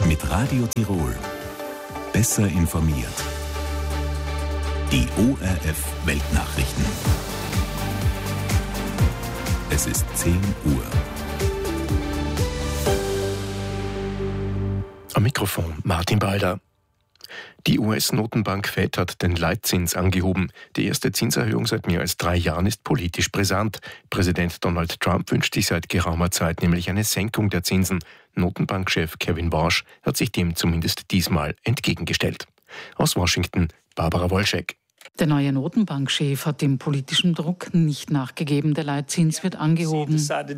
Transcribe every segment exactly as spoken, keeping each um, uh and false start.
mit Radio Tirol. Besser informiert. Die O R F Weltnachrichten. Es ist zehn Uhr. Am Mikrofon Martin Balder. Die U S-Notenbank Fed hat den Leitzins angehoben. Die erste Zinserhöhung seit mehr als drei Jahren ist politisch brisant. Präsident Donald Trump wünscht sich seit geraumer Zeit nämlich eine Senkung der Zinsen. Notenbankchef Kevin Warsh hat sich dem zumindest diesmal entgegengestellt. Aus Washington, Barbara Wolschek. Der neue Notenbankchef hat dem politischen Druck nicht nachgegeben. Der Leitzins wird angehoben.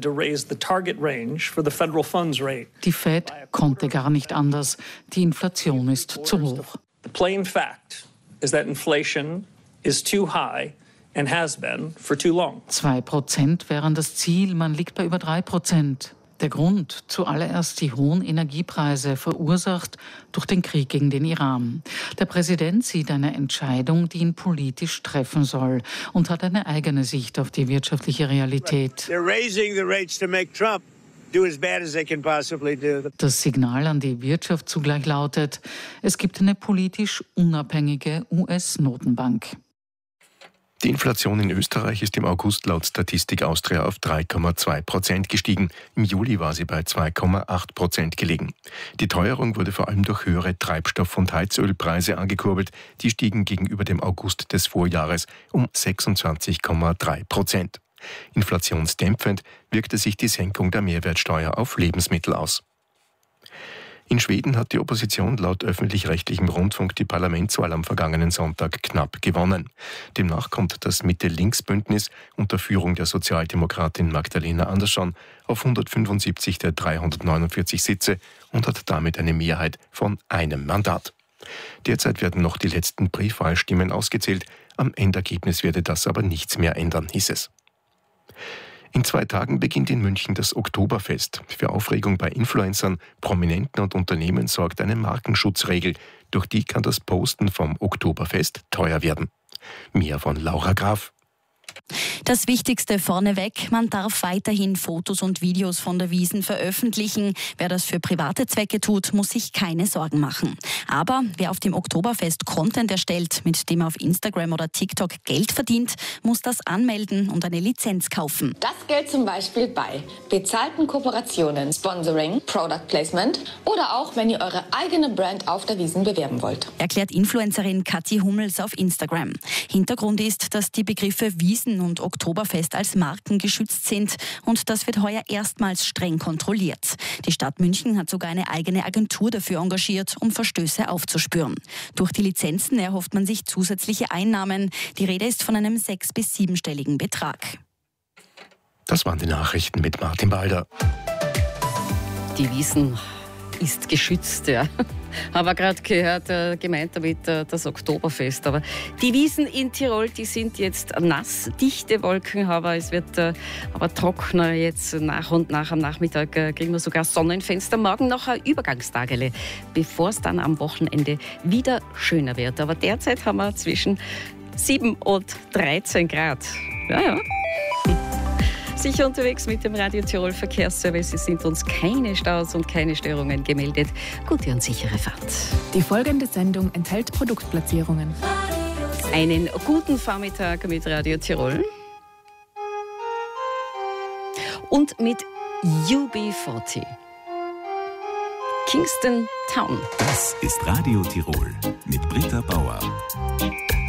Die Fed konnte gar nicht anders. Die Inflation ist zu hoch. The plain fact is that inflation is too high and has been for too long. Zwei Prozent wären das Ziel, man liegt bei über drei Prozent. Der Grund, zuallererst die hohen Energiepreise, verursacht durch den Krieg gegen den Iran. Der Präsident sieht eine Entscheidung, die ihn politisch treffen soll und hat eine eigene Sicht auf die wirtschaftliche Realität. Das Signal an die Wirtschaft zugleich lautet, es gibt eine politisch unabhängige U S-Notenbank. Die Inflation in Österreich ist im August laut Statistik Austria auf drei Komma zwei Prozent gestiegen. Im Juli war sie bei zwei Komma acht Prozent gelegen. Die Teuerung wurde vor allem durch höhere Treibstoff- und Heizölpreise angekurbelt. Die stiegen gegenüber dem August des Vorjahres um sechsundzwanzig Komma drei Prozent. Inflationsdämpfend wirkte sich die Senkung der Mehrwertsteuer auf Lebensmittel aus. In Schweden hat die Opposition laut öffentlich-rechtlichem Rundfunk die Parlamentswahl am vergangenen Sonntag knapp gewonnen. Demnach kommt das Mitte-Links-Bündnis unter Führung der Sozialdemokratin Magdalena Andersson auf hundertfünfundsiebzig der dreihundertneunundvierzig Sitze und hat damit eine Mehrheit von einem Mandat. Derzeit werden noch die letzten Briefwahlstimmen ausgezählt. Am Endergebnis werde das aber nichts mehr ändern, hieß es. In zwei Tagen beginnt in München das Oktoberfest. Für Aufregung bei Influencern, Prominenten und Unternehmen sorgt eine Markenschutzregel. Durch die kann das Posten vom Oktoberfest teuer werden. Mehr von Laura Graf. Das Wichtigste vorneweg, man darf weiterhin Fotos und Videos von der Wiesn veröffentlichen. Wer das für private Zwecke tut, muss sich keine Sorgen machen. Aber wer auf dem Oktoberfest Content erstellt, mit dem er auf Instagram oder TikTok Geld verdient, muss das anmelden und eine Lizenz kaufen. Das gilt zum Beispiel bei bezahlten Kooperationen, Sponsoring, Product Placement oder auch, wenn ihr eure eigene Brand auf der Wiesn bewerben wollt. Erklärt Influencerin Kathi Hummels auf Instagram. Hintergrund ist, dass die Begriffe Wiesn und Oktoberfest als Marken geschützt sind und das wird heuer erstmals streng kontrolliert. Die Stadt München hat sogar eine eigene Agentur dafür engagiert, um Verstöße aufzuspüren. Durch die Lizenzen erhofft man sich zusätzliche Einnahmen. Die Rede ist von einem sechs- bis siebenstelligen Betrag. Das waren die Nachrichten mit Martin Balder. Die Wiesn ist geschützt, ja. Habe gerade gehört, äh, gemeint damit äh, das Oktoberfest. Aber die Wiesn in Tirol, die sind jetzt nass, dichte Wolken, aber es wird äh, aber trockener jetzt nach und nach. Am Nachmittag äh, kriegen wir sogar Sonnenfenster. Morgen noch ein Übergangstagele, bevor es dann am Wochenende wieder schöner wird. Aber derzeit haben wir zwischen sieben und dreizehn Grad. Ja, ja. Sicher unterwegs mit dem Radio Tirol Verkehrsservice. Es sind uns keine Staus und keine Störungen gemeldet. Gute und sichere Fahrt. Die folgende Sendung enthält Produktplatzierungen. Einen guten Vormittag mit Radio Tirol. Und mit U B vierzig. Kingston Town. Das ist Radio Tirol mit